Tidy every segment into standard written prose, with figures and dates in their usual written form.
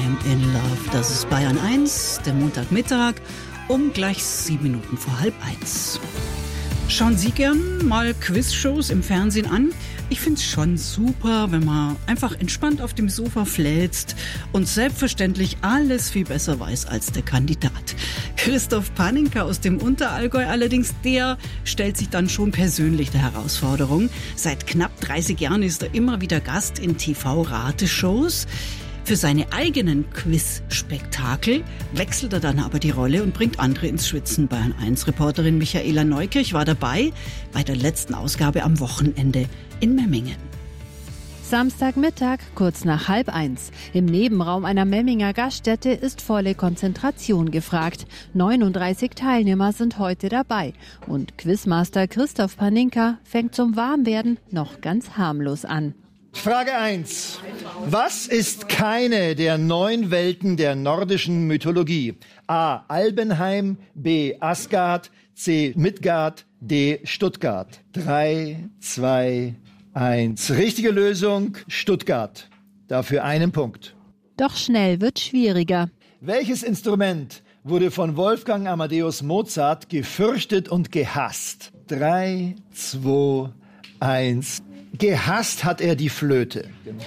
I'm in Love. Das ist Bayern 1, der Montagmittag um gleich 7 Minuten vor 12:30. Schauen Sie gern mal Quizshows im Fernsehen an? Ich find's schon super, wenn man einfach entspannt auf dem Sofa fläzt und selbstverständlich alles viel besser weiß als der Kandidat. Christoph Paninka aus dem Unterallgäu allerdings, der stellt sich dann schon persönlich der Herausforderung. Seit knapp 30 Jahren ist er immer wieder Gast in TV-Rateshows. Für seine eigenen Quiz-Spektakel wechselt er dann aber die Rolle und bringt andere ins Schwitzen. Bayern 1-Reporterin Michaela Neukirch war dabei bei der letzten Ausgabe am Wochenende in Memmingen. Samstagmittag, kurz nach 12:30. Im Nebenraum einer Memminger Gaststätte ist volle Konzentration gefragt. 39 Teilnehmer sind heute dabei. Und Quizmaster Christoph Paninka fängt zum Warmwerden noch ganz harmlos an. Frage 1. Was ist keine der 9 Welten der nordischen Mythologie? A. Albenheim, B. Asgard, C. Midgard, D. Stuttgart. 3, 2, 1. Richtige Lösung, Stuttgart. Dafür einen Punkt. Doch schnell wird schwieriger. Welches Instrument wurde von Wolfgang Amadeus Mozart gefürchtet und gehasst? 3, 2, 1. Gehasst hat er die Flöte.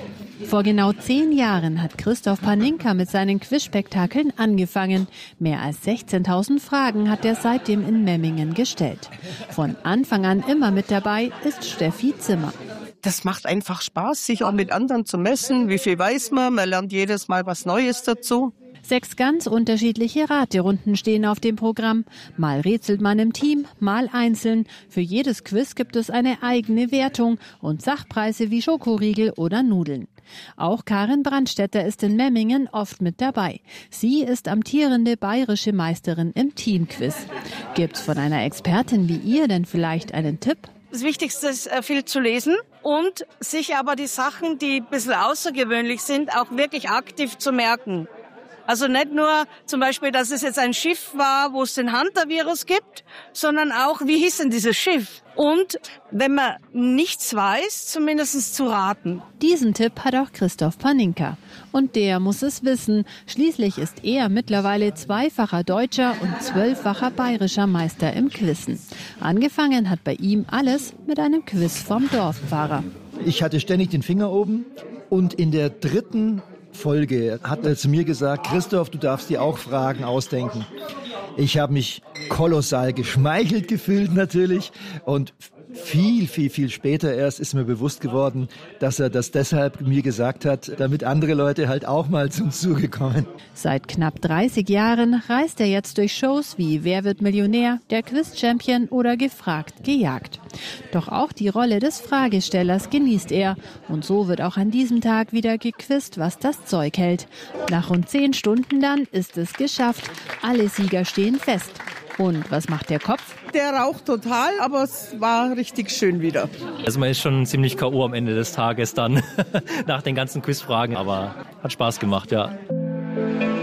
Vor genau 10 Jahren hat Christoph Paninka mit seinen Quizspektakeln angefangen. Mehr als 16.000 Fragen hat er seitdem in Memmingen gestellt. Von Anfang an immer mit dabei ist Steffi Zimmer. Das macht einfach Spaß, sich auch mit anderen zu messen. Wie viel weiß man? Man lernt jedes Mal was Neues dazu. 6 ganz unterschiedliche Raterunden stehen auf dem Programm. Mal rätselt man im Team, mal einzeln. Für jedes Quiz gibt es eine eigene Wertung und Sachpreise wie Schokoriegel oder Nudeln. Auch Karin Brandstätter ist in Memmingen oft mit dabei. Sie ist amtierende bayerische Meisterin im Teamquiz. Gibt's von einer Expertin wie ihr denn vielleicht einen Tipp? Das Wichtigste ist, viel zu lesen und sich aber die Sachen, die ein bisschen außergewöhnlich sind, auch wirklich aktiv zu merken. Also nicht nur zum Beispiel, dass es jetzt ein Schiff war, wo es den Hunter-Virus gibt, sondern auch, wie hieß denn dieses Schiff? Und wenn man nichts weiß, zumindest zu raten. Diesen Tipp hat auch Christoph Paninka. Und der muss es wissen. Schließlich ist er mittlerweile 2-facher deutscher und 12-facher bayerischer Meister im Quizzen. Angefangen hat bei ihm alles mit einem Quiz vom Dorffahrer. Ich hatte ständig den Finger oben und in der 3. Folge hat er zu mir gesagt, Christoph, du darfst dir auch Fragen ausdenken. Ich habe mich kolossal geschmeichelt gefühlt natürlich und viel später erst ist mir bewusst geworden, dass er das deshalb mir gesagt hat, damit andere Leute halt auch mal zum Zuge kommen. Seit knapp 30 Jahren reist er jetzt durch Shows wie Wer wird Millionär, der Quiz-Champion oder Gefragt, gejagt. Doch auch die Rolle des Fragestellers genießt er. Und so wird auch an diesem Tag wieder gequizt, was das Zeug hält. Nach rund 10 Stunden dann ist es geschafft. Alle Sieger stehen fest. Und was macht der Kopf? Der raucht total, aber es war richtig schön wieder. Also man ist schon ziemlich K.O. am Ende des Tages dann, nach den ganzen Quizfragen, aber hat Spaß gemacht, ja.